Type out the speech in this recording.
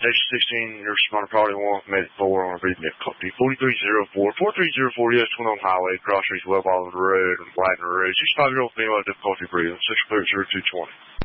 Station 16, you're responding probably 1 from 84 on a VMIP copy. 4304. 4304, yes, 21 highway, cross streets, Web Oliver Road, and Wagner Road. 65-year-old female, difficulty breathing. 6 clear 0220.